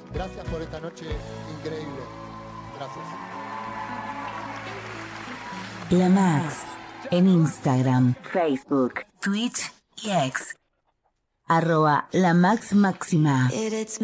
Gracias por esta noche increíble. Gracias. La Max en Instagram, Facebook, Twitch y X. @LaMaxMáxima.